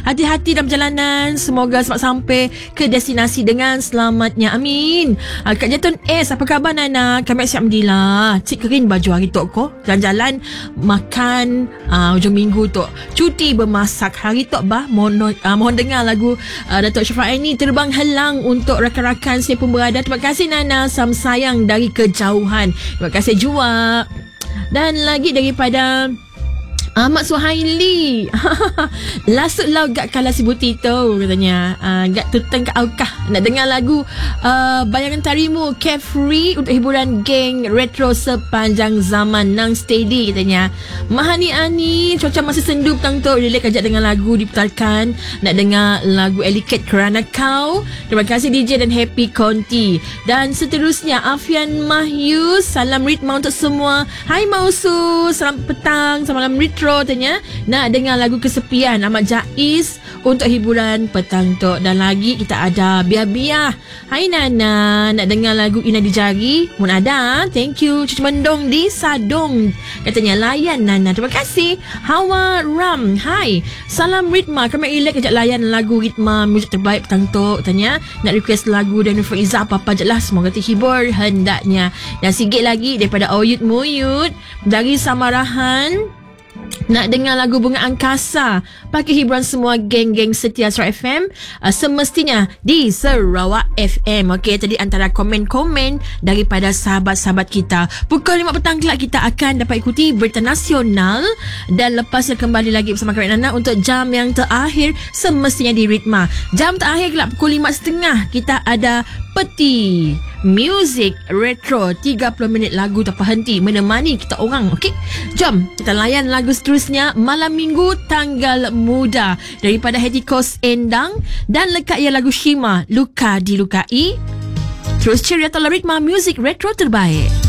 Hati-hati dalam perjalanan. Semoga selamat sampai ke destinasi dengan selamatnya. Amin. Kak Jatun S, apa khabar Nana? Kami siap Alhamdulillah. Cik kering baju hari tu ko. Jalan-jalan, makan hujung minggu tu. Cuti bermasak hari tu bah. Mohon dengar lagu Datuk Syafra ini Terbang Helang untuk rakan-rakan saya pun berada. Terima kasih Nana, sam sayang dari kejauhan. Terima kasih juga. Dan lagi daripada Ahmad Suhaili. Lasut lau gak kalah si buti tu katanya. Gak tuteng ke aukah. Nak dengar lagu Bayangan Tarimu Carefree untuk hiburan geng retro sepanjang zaman nang steady katanya. Mahani Ani, cuaca masih sendu petang tu. Relax ajak dengan lagu diputarkan. Nak dengar lagu Eliket Kerana Kau. Terima kasih DJ dan Happy Conti. Dan seterusnya Afian Mahyu, salam ritma untuk semua. Hai Mausu, salam petang, salam retro tanya. Nak dengar lagu Kesepian Ahmad Jais untuk hiburan petang tu. Dan lagi kita ada Biar-Biar. Hai Nana, nak dengar lagu Ina di Jari? Mun ada, thank you. Cuci Mendong di Sadong katanya layan Nana. Terima kasih. Hawa Ram, hai, salam ritma. Kami relax kejap layan lagu ritma muzik terbaik petang tu tanya. Nak request lagu dan Faiza apa-apa je lah, semoga terhibur hendaknya. Dan sikit lagi daripada Oyut Muyut dari Samarahan. Nak dengar lagu Bunga Angkasa. Pakai hiburan semua geng-geng setia Sarawak FM, semestinya di Sarawak FM. Okey, tadi antara komen-komen daripada sahabat-sahabat kita. Pukul 5 petang kelak kita akan dapat ikuti berita nasional. Dan lepasnya kembali lagi bersama kami Nana untuk jam yang terakhir semestinya di Ritma. Jam terakhir kelak pukul 5.30 kita ada Peti Music Retro, 30 minit lagu tak berhenti menemani kita orang. Okey, jom kita layan lagu seterusnya. Malam Minggu Tanggal Muda daripada Hati Kos Endang. Dan lekat ia lagu Shima, Luka Dilukai. Terus ceria atau Ritma Music Retro terbaik.